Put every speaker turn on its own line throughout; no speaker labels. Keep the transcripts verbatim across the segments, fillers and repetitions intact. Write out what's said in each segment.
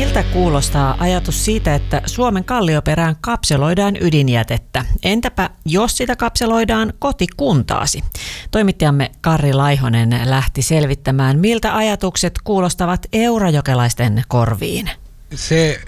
Miltä kuulostaa ajatus siitä, että Suomen kallioperään kapseloidaan ydinjätettä? Entäpä jos sitä kapseloidaan kotikuntaasi? Toimittajamme Karri Laihonen lähti selvittämään, miltä ajatukset kuulostavat eurajokelaisten korviin.
Se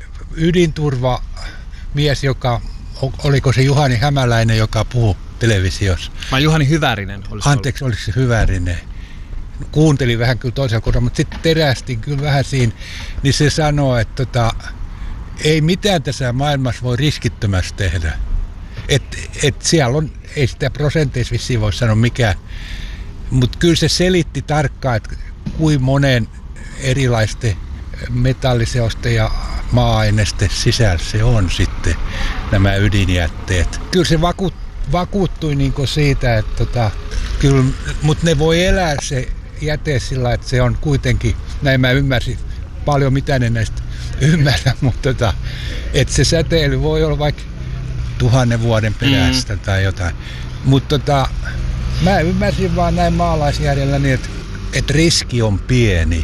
ydinturvamies, joka, oliko se Juhani Hämäläinen, joka puhui televisiossa?
Mä Juhani Hyvärinen. Olisi
Anteeksi, oliko se Hyvärinen? Kuuntelin vähän kyllä toisella kohdalla, mutta sitten terästin kyllä vähän siinä, niin se sanoo, että tota, ei mitään tässä maailmassa voi riskittömästi tehdä. Että et siellä on, ei sitä prosenteissa vissiin voi sanoa mikään, mutta kyllä se selitti tarkkaan, että kuinka monen erilaisten metalliseosten ja maa-aineisten sisällä se on sitten nämä ydinjätteet. Kyllä se vaku, vakuuttui niinku siitä, että tota, kyllä, mutta ne voi elää se jäte sillä, että se on kuitenkin, näin mä ymmärsin paljon mitä ne näistä ymmärrä, mutta tota, että se säteily voi olla vaikka tuhannen vuoden perästä mm. tai jotain. Mutta tota, mä ymmärsin vaan näin maalaisjärjellä niin, että, että riski on pieni.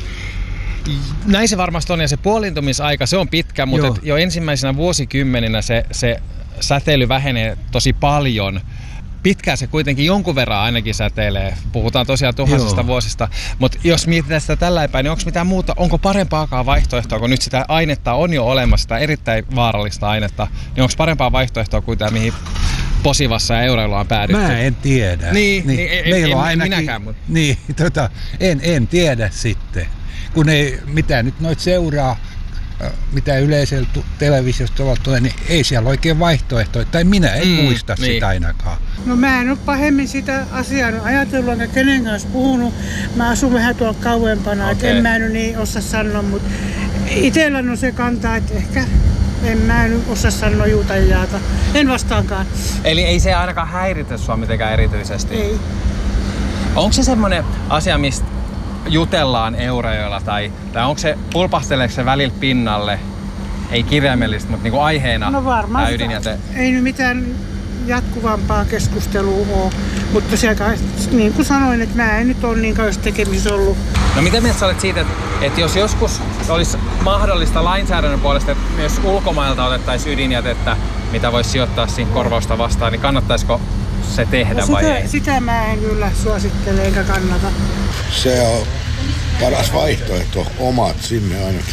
Näin se varmasti on, ja se puoliintumisaika, se on pitkä, mutta jo, jo ensimmäisenä vuosikymmeninä se, se säteily vähenee tosi paljon. Pitkään se kuitenkin jonkun verran ainakin säteilee. Puhutaan tosiaan tuhansista Joo. vuosista. Mutta jos mietitään sitä tällä päin, niin onko mitään muuta, onko parempaakaan vaihtoehtoa, kun nyt sitä ainetta on jo olemassa, sitä erittäin vaarallista ainetta, niin onko parempaa vaihtoehtoa kuin tämä, mihin Posivassa ja Eurajoella on päädytty?
Mä en tiedä.
Niin, niin, niin
meillä
en,
on ainakin,
minäkään. Mutta.
Niin, tota, en, en tiedä sitten. Kun ei mitään nyt noit seuraa, mitä yleisellä televisiosta tulee, niin ei siellä oikein vaihtoehtoja, tai minä en mm, muista niin. sitä ainakaan.
No mä en ole pahemmin sitä asiaa ajatellut, enkä kenen kanssa puhunut. Mä asun vähän tuolla kauempana, okay. että en mä nyt niin osaa sanoa, mutta itsellä on se kantaa, että ehkä en mä nyt osaa sanoa juu tai jaata. En vastaankaan.
Eli ei se ainakaan häiritä sua mitenkään erityisesti?
Ei.
Onko se semmoinen asia, mistä jutellaan Eurajoella, tai, tai onko se, pulpahteleeko se välillä pinnalle, ei kirjaimellisesti, mutta niinku aiheena
no varmaan
tämä ydinjäte?
Ei nyt mitään jatkuvampaa keskustelua ole, mutta sieltä, niin kuin sanoin, että mä en nyt ole niin kauheasti tekemisissä ollut.
No mitä mieltä sä olet siitä, että, että jos joskus olisi mahdollista lainsäädännön puolesta, että myös ulkomailta otettaisiin ydinjätettä, mitä voisi sijoittaa siihen korvausta vastaan, niin kannattaisiko se tehdä
no sitä,
vai ei?
Sitä mä en kyllä suosittele eikä kannata.
Se on paras vaihtoehto, omat sinne ainakin.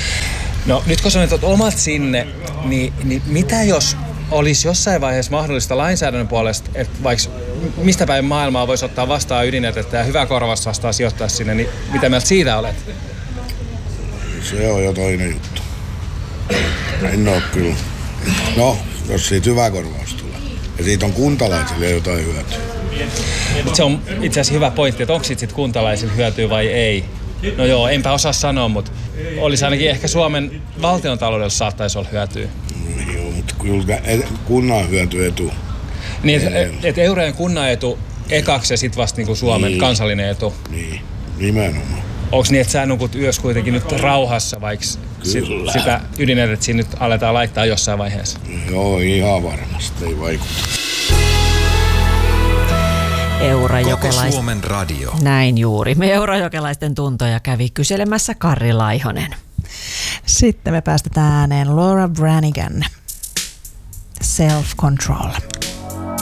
No nyt kun sanoit, että omat sinne, niin, niin mitä jos olisi jossain vaiheessa mahdollista lainsäädännön puolesta, että vaikka mistä päin maailmaa voisi ottaa vastaan ydinjätettä ja hyvä korvaus vastaan sijoittaa sinne, niin mitä mieltä siitä olet?
Se on jo toinen juttu. En ole kyllä. No, jos siitä hyvä korvaus tulee. Ja siitä on kuntalaisille jotain hyötyä.
Se on itse asiassa hyvä pointti, että onko siitä sit kuntalaisille hyötyä vai ei. No joo, enpä osaa sanoa, mutta olisi ainakin ehkä Suomen valtiontaloudella saattaisi olla hyötyä.
No, joo, mutta kyllä kunnan hyöty etu.
Niin, että et, et Eurajoen kunnan etu ekaksi ja sitten vasta niinku Suomen niin. kansallinen etu.
Niin, nimenomaan.
Onko niin, että sä nukut yössä kuitenkin nyt rauhassa, vaikka sit, sitä ydinjätettä siinä nyt aletaan laittaa jossain vaiheessa?
Joo, ihan varmasti, ei vaikuta.
Eurajokelais...
Koko Suomen radio.
Näin juuri. Me eurajokelaisten tuntoja kävi kyselemässä Karri Laihonen.
Sitten me päästetään ääneen Laura Branigan. Self-Control.